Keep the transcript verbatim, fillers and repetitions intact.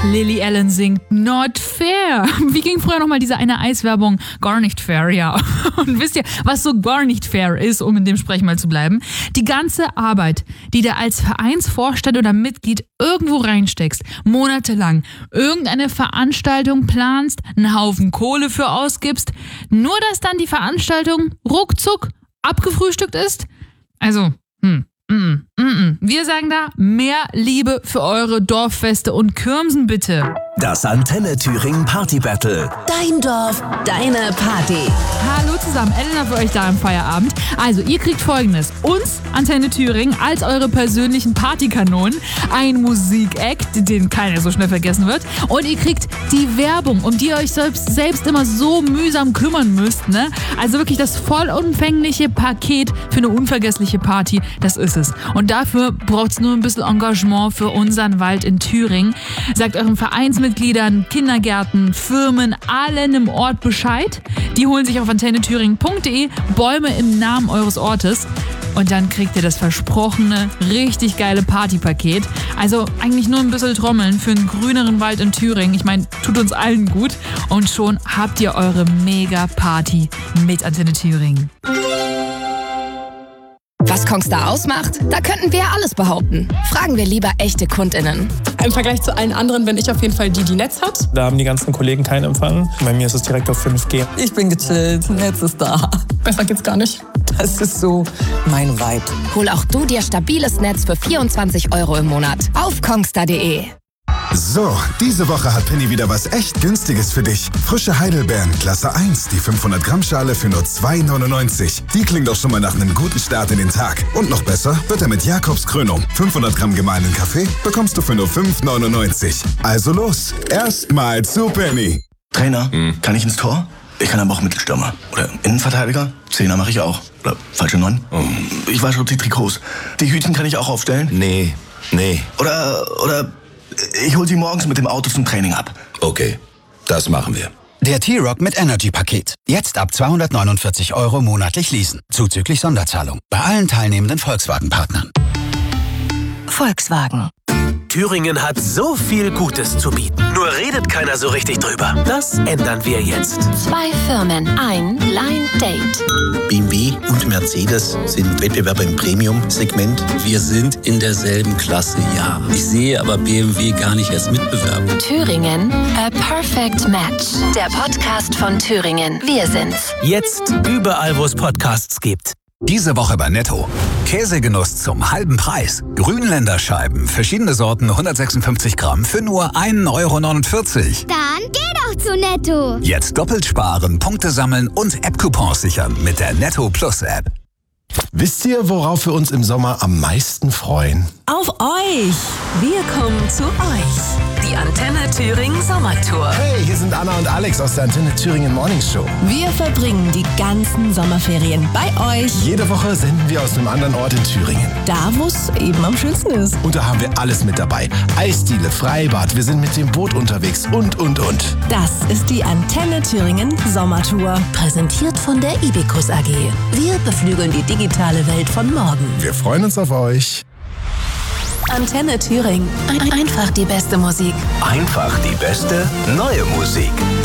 Lily Allen singt Not Fair. Wie ging früher nochmal diese eine Eiswerbung? Gar nicht fair, ja. Und wisst ihr, was so gar nicht fair ist, um in dem Sprech mal zu bleiben? Die ganze Arbeit, die du als Vereinsvorstand oder Mitglied irgendwo reinsteckst, monatelang, irgendeine Veranstaltung planst, einen Haufen Kohle für ausgibst, nur dass dann die Veranstaltung ruckzuck abgefrühstückt ist? Also, hm. Mm, mm, mm. Wir sagen da, mehr Liebe für eure Dorffeste und Kirmsen bitte. Das Antenne Thüringen Party Battle. Dein Dorf, deine Party. Hallo zusammen, Elena für euch da im Feierabend. Also ihr kriegt Folgendes: uns, Antenne Thüringen, als eure persönlichen Partykanonen, ein Musikact, den keiner so schnell vergessen wird, und ihr kriegt die Werbung, um die ihr euch selbst, selbst immer so mühsam kümmern müsst, ne? Also wirklich das vollumfängliche Paket für eine unvergessliche Party, das ist es. Und dafür braucht es nur ein bisschen Engagement für unseren Wald in Thüringen. Sagt euren Vereinsmitgliedern, Kindergärten, Firmen, allen im Ort Bescheid. Die holen sich auf antenne thüringen punkt de Bäume im Namen eures Ortes. Und dann kriegt ihr das versprochene, richtig geile Partypaket. Also eigentlich nur ein bisschen trommeln für einen grüneren Wald in Thüringen. Ich meine, tut uns allen gut. Und schon habt ihr eure Mega-Party mit Antenne Thüringen. Was Kongstar ausmacht, da könnten wir ja alles behaupten. Fragen wir lieber echte KundInnen. Im Vergleich zu allen anderen bin ich auf jeden Fall die, die Netz hat. Da haben die ganzen Kollegen keinen Empfang. Bei mir ist es direkt auf fünf G. Ich bin gechillt, Netz ist da. Besser geht's gar nicht. Das ist so mein Vibe. Hol auch du dir stabiles Netz für vierundzwanzig Euro im Monat auf kongstar punkt de. So, diese Woche hat Penny wieder was echt Günstiges für dich. Frische Heidelbeeren, Klasse eins, die fünfhundert Gramm Schale für nur zwei neunundneunzig. Die klingt doch schon mal nach einem guten Start in den Tag. Und noch besser wird er mit Jakobs Krönung. fünfhundert Gramm gemahlenen Kaffee bekommst du für nur fünf neunundneunzig. Also los, erstmal zu Penny. Trainer, hm. kann ich ins Tor? Ich kann aber auch Mittelstürmer. Oder Innenverteidiger? Zehner mache ich auch. Oder falsche Neun? Oh. Ich wasche die Trikots. Die Hütchen kann ich auch aufstellen? Nee, nee. Oder, oder... Ich hol sie morgens mit dem Auto zum Training ab. Okay, das machen wir. Der T-Rock mit Energy-Paket. Jetzt ab zweihundertneunundvierzig Euro monatlich leasen. Zuzüglich Sonderzahlung. Bei allen teilnehmenden Volkswagen-Partnern. Volkswagen. Thüringen hat so viel Gutes zu bieten. Nur redet keiner so richtig drüber. Das ändern wir jetzt. Zwei Firmen, ein Blind Date. B M W und Mercedes sind Wettbewerber im Premium-Segment. Wir sind in derselben Klasse, ja. Ich sehe aber B M W gar nicht als Mitbewerber. Thüringen, a perfect match. Der Podcast von Thüringen. Wir sind's. Jetzt überall, wo es Podcasts gibt. Diese Woche bei Netto. Käsegenuss zum halben Preis. Grünländerscheiben, verschiedene Sorten, hundertsechsundfünfzig Gramm für nur ein Euro neunundvierzig. Dann geh doch zu Netto. Jetzt doppelt sparen, Punkte sammeln und App-Coupons sichern mit der Netto Plus App. Wisst ihr, worauf wir uns im Sommer am meisten freuen? Auf euch! Wir kommen zu euch. Die Antenne Thüringen Sommertour. Hey, hier sind Anna und Alex aus der Antenne Thüringen Morning Show. Wir verbringen die ganzen Sommerferien bei euch. Jede Woche senden wir aus einem anderen Ort in Thüringen. Da, wo es eben am schönsten ist. Und da haben wir alles mit dabei. Eisdiele, Freibad, wir sind mit dem Boot unterwegs und, und, und. Das ist die Antenne Thüringen Sommertour. Präsentiert von der Ibicus A G. Wir beflügeln die digitale Welt von morgen. Wir freuen uns auf euch. Antenne Thüringen. Einfach die beste Musik. Einfach die beste neue Musik.